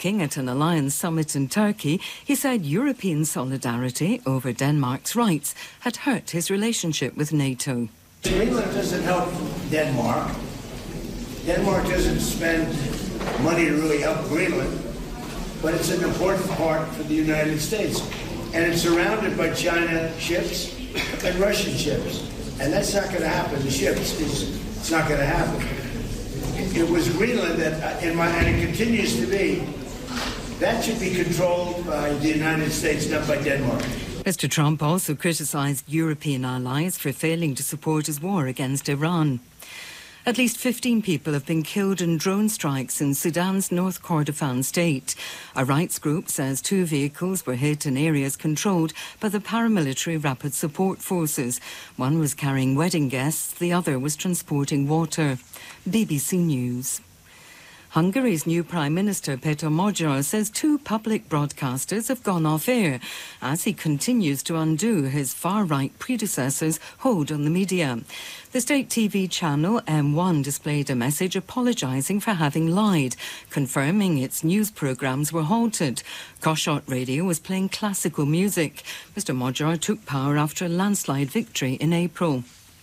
Speaking at an alliance summit in Turkey, he said European solidarity over Denmark's rights had hurt his relationship with NATO. Greenland doesn't help Denmark. Denmark doesn't spend money to really help Greenland, but it's an important part for the United States. And it's surrounded by China ships and Russian ships. And that's not going to happen. The ships, it's not going to happen. It was Greenland that, and it continues to be, that should be controlled by the United States, not by Denmark. Mr. Trump also criticised European allies for failing to support his war against Iran. At least 15 people have been killed in drone strikes in Sudan's North Kordofan state. A rights group says 2 vehicles were hit in areas controlled by the paramilitary Rapid Support Forces. One was carrying wedding guests, the other was transporting water. BBC News. Hungary's new Prime Minister Péter Magyar says 2 public broadcasters have gone off air as he continues to undo his far-right predecessor's hold on the media. The state TV channel M1 displayed a message apologising for having lied, confirming its news programmes were halted. Kossuth Radio was playing classical music. Mr Magyar took power after a landslide victory in April.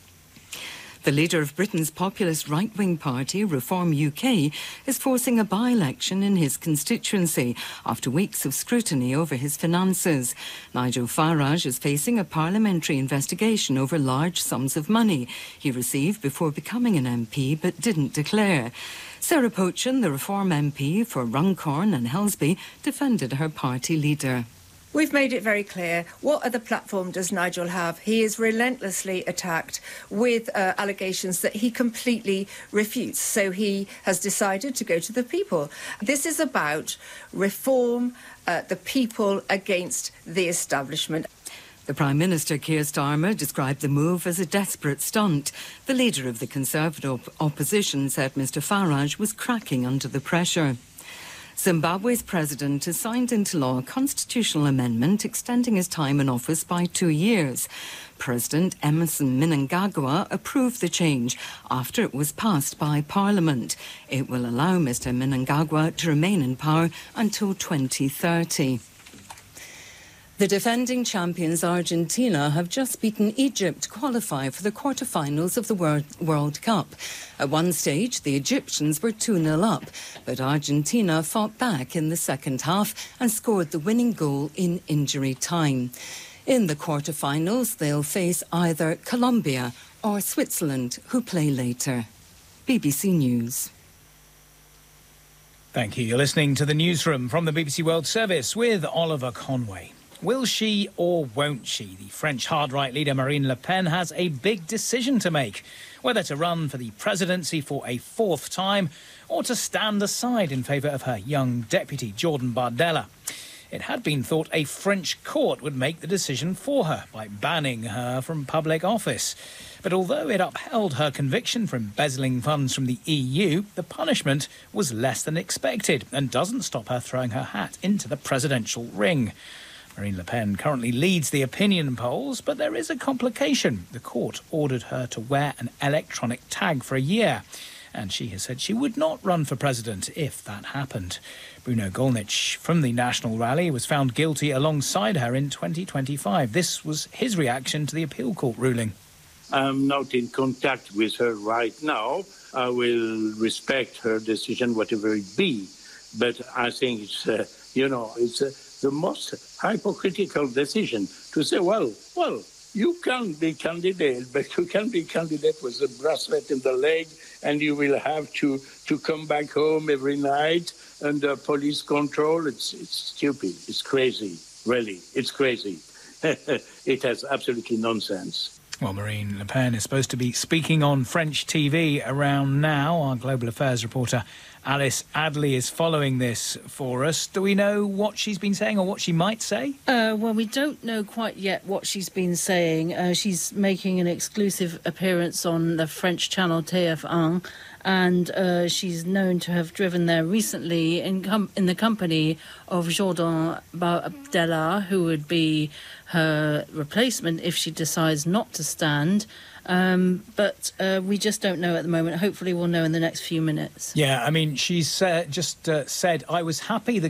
The leader of Britain's populist right-wing party, Reform UK, is forcing a by-election in his constituency after weeks of scrutiny over his finances. Nigel Farage is facing a parliamentary investigation over large sums of money he received before becoming an MP but didn't declare. Sarah Pochin, the Reform MP for Runcorn and Helsby, defended her party leader. We've made it very clear. What other platform does Nigel have? He is relentlessly attacked with allegations that he completely refutes. So he has decided to go to the people. This is about reform, the people against the establishment. The Prime Minister, Keir Starmer, described the move as a desperate stunt. The leader of the Conservative opposition said Mr Farage was cracking under the pressure. Zimbabwe's president has signed into law a constitutional amendment extending his time in office by 2 years. President Emmerson Mnangagwa approved the change after it was passed by Parliament. It will allow Mr Mnangagwa to remain in power until 2030. The defending champions Argentina have just beaten Egypt to qualify for the quarter-finals of the World Cup. At one stage, the Egyptians were 2-0 up, but Argentina fought back in the second half and scored the winning goal in injury time. In the quarter-finals, they'll face either Colombia or Switzerland, who play later. BBC News. Thank you. You're listening to the Newsroom from the BBC World Service with Oliver Conway. Will she or won't she? The French hard-right leader Marine Le Pen has a big decision to make, whether to run for the presidency for a 4th time or to stand aside in favour of her young deputy, Jordan Bardella. It had been thought a French court would make the decision for her by banning her from public office. But although it upheld her conviction for embezzling funds from the EU, the punishment was less than expected and doesn't stop her throwing her hat into the presidential ring. Marine Le Pen currently leads the opinion polls, but there is a complication. The court ordered her to wear an electronic tag for a year, and she has said she would not run for president if that happened. Bruno Gollnisch from the National Rally was found guilty alongside her in 2025. This was his reaction to the appeal court ruling. I'm not in contact with her right now. I will respect her decision, whatever it be. But I think it's the most hypocritical decision to say, well, you can be candidate, but you can be candidate with a bracelet in the leg, and you will have to come back home every night under police control. It's stupid. It's crazy. Really, it's crazy. It has absolutely nonsense. Well, Marine Le Pen is supposed to be speaking on French TV around now. Our global affairs reporter Alice Adley is following this for us. Do we know what she's been saying or what she might say? Well, we don't know quite yet what she's been saying. She's making an exclusive appearance on the French channel TF1, and she's known to have driven there recently in the company of Jordan Bardella, who would be her replacement if she decides not to stand. But we just don't know at the moment. Hopefully we'll know in the next few minutes. Yeah, I mean, she's just said, I was happy the